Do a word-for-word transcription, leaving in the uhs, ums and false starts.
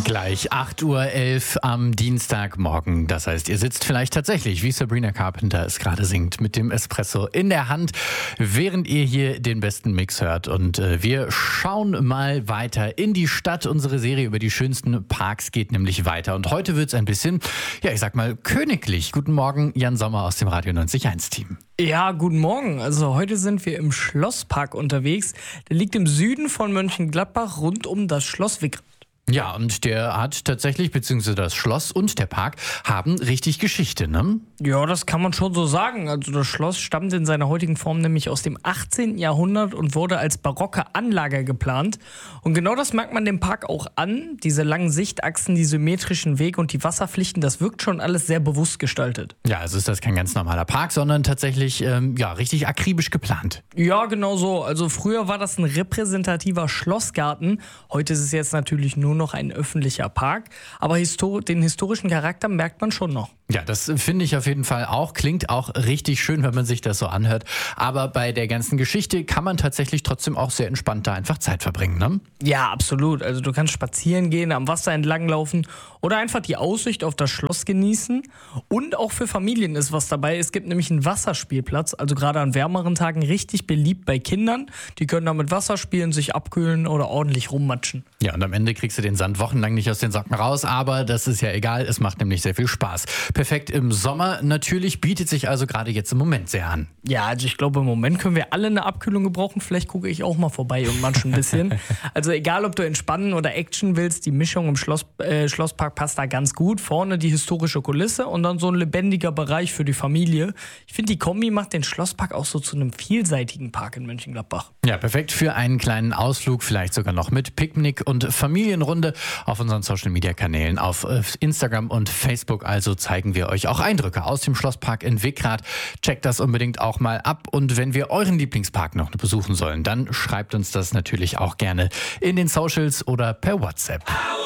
Gleich acht Uhr elf am Dienstagmorgen. Das heißt, ihr sitzt vielleicht tatsächlich, wie Sabrina Carpenter es gerade singt, mit dem Espresso in der Hand, während ihr hier den besten Mix hört. Und äh, wir schauen mal weiter in die Stadt. Unsere Serie über die schönsten Parks geht nämlich weiter. Und heute wird es ein bisschen, ja, ich sag mal, königlich. Guten Morgen, Jan Sommer aus dem Radio neunzig Komma eins Team. Ja, guten Morgen. Also heute sind wir im Schlosspark unterwegs. Der liegt im Süden von Mönchengladbach rund um das Schloss Wickrath. Ja, und der hat tatsächlich, beziehungsweise das Schloss und der Park haben richtig Geschichte, ne? Ja, das kann man schon so sagen. Also das Schloss stammt in seiner heutigen Form nämlich aus dem achtzehnten Jahrhundert und wurde als barocke Anlage geplant. Und genau das merkt man dem Park auch an. Diese langen Sichtachsen, die symmetrischen Wege und die Wasserpflichten, das wirkt schon alles sehr bewusst gestaltet. Ja, also ist das kein ganz normaler Park, sondern tatsächlich ähm, ja, richtig akribisch geplant. Ja, genau so. Also früher war das ein repräsentativer Schlossgarten. Heute ist es jetzt natürlich nur noch ein öffentlicher Park. Aber histor- den historischen Charakter merkt man schon noch. Ja, das finde ich auf jeden Fall auch. Klingt auch richtig schön, wenn man sich das so anhört. Aber bei der ganzen Geschichte kann man tatsächlich trotzdem auch sehr entspannt da einfach Zeit verbringen, ne? Ja, absolut. Also du kannst spazieren gehen, am Wasser entlang laufen oder einfach die Aussicht auf das Schloss genießen. Und auch für Familien ist was dabei. Es gibt nämlich einen Wasserspielplatz, also gerade an wärmeren Tagen richtig beliebt bei Kindern. Die können da mit Wasser spielen, sich abkühlen oder ordentlich rummatschen. Ja, und am Ende kriegst du den Sand wochenlang nicht aus den Socken raus, aber das ist ja egal, es macht nämlich sehr viel Spaß. Perfekt im Sommer natürlich, bietet sich also gerade jetzt im Moment sehr an. Ja, also ich glaube, im Moment können wir alle eine Abkühlung gebrauchen. Vielleicht gucke ich auch mal vorbei und manche ein bisschen. Also egal, ob du entspannen oder Action willst, die Mischung im Schloss, äh, Schlosspark passt da ganz gut. Vorne die historische Kulisse und dann so ein lebendiger Bereich für die Familie. Ich finde, die Kombi macht den Schlosspark auch so zu einem vielseitigen Park in Mönchengladbach. Ja, perfekt für einen kleinen Ausflug, vielleicht sogar noch mit Picknick und Familienrunde auf unseren Social-Media-Kanälen. Auf Instagram und Facebook also zeigen wir euch auch Eindrücke aus dem Schlosspark in Wickrath. Checkt das unbedingt auch mal ab. Und wenn wir euren Lieblingspark noch besuchen sollen, dann schreibt uns das natürlich auch gerne in den Socials oder per WhatsApp.